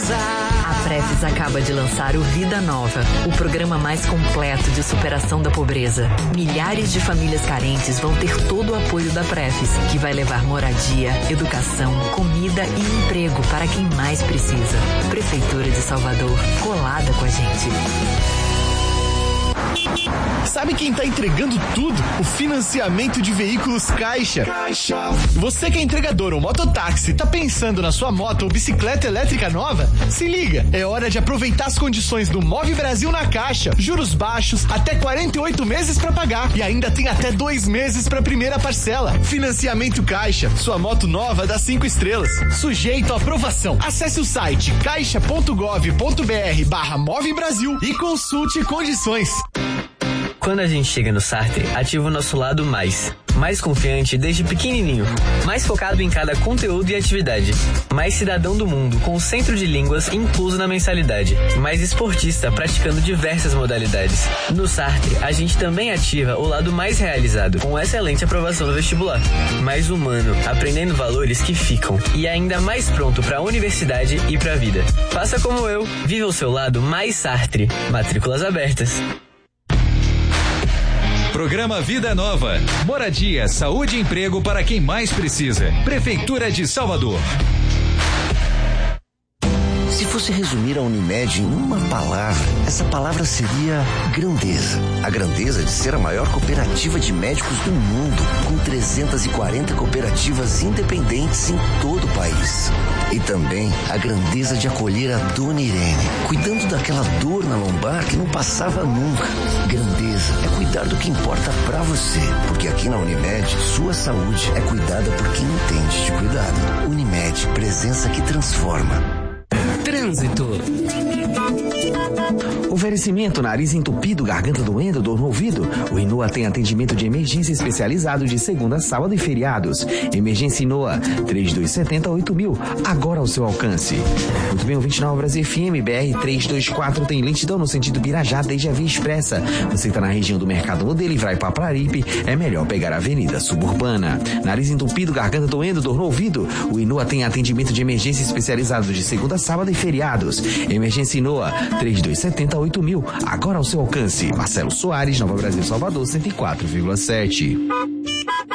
A Prefis acaba de lançar o Vida Nova, o programa mais completo de superação da pobreza. Milhares de famílias carentes vão ter todo o apoio da Prefis, que vai levar moradia, educação, comida e emprego para quem mais precisa. Prefeitura de Salvador, colada com a gente. Sabe quem tá entregando tudo? O financiamento de veículos Caixa. Você que é entregador ou mototáxi, tá pensando na sua moto ou bicicleta elétrica nova? Se liga, é hora de aproveitar as condições do Move Brasil na Caixa. Juros baixos, até 48 meses pra pagar e ainda tem até 2 meses pra primeira parcela. Financiamento Caixa, sua moto nova dá 5 estrelas. Sujeito à aprovação. Acesse o site caixa.gov.br/Move Brasil e consulte condições. Quando a gente chega no Sartre, ativa o nosso lado mais confiante desde pequenininho, mais focado em cada conteúdo e atividade, mais cidadão do mundo com o centro de línguas incluso na mensalidade, mais esportista praticando diversas modalidades. No Sartre, a gente também ativa o lado mais realizado, com excelente aprovação no vestibular, mais humano, aprendendo valores que ficam e ainda mais pronto para a universidade e para a vida. Faça como eu, viva o seu lado mais Sartre. Matrículas abertas. Programa Vida Nova. Moradia, saúde e emprego para quem mais precisa. Prefeitura de Salvador. Se fosse resumir a Unimed em uma palavra, essa palavra seria grandeza. A grandeza de ser a maior cooperativa de médicos do mundo, com 340 cooperativas independentes em todo o país. E também a grandeza de acolher a Dona Irene, cuidando daquela dor na lombar que não passava nunca. Grandeza é cuidar do que importa pra você, porque aqui na Unimed, sua saúde é cuidada por quem entende de cuidado. Unimed, presença que transforma. Trânsito. Oferecimento: nariz entupido, garganta doendo, dor no ouvido. O Inoa tem atendimento de emergência especializado de segunda a sábado e feriados. Emergência Inoa, 3270-8000, agora ao seu alcance. Muito bem, ouvinte Nova Brasil FM, BR-324 tem lentidão no sentido Pirajá desde a Via Expressa. Você está na região do Mercado Modelo e vai para Paparipe, é melhor pegar a Avenida Suburbana. Nariz entupido, garganta doendo, dor no ouvido. O Inoa tem atendimento de emergência especializado de segunda a sábado e feriados. Emergência Inoa, 3270-8000, agora ao seu alcance. Marcelo Soares, Nova Brasil, Salvador, 104,7.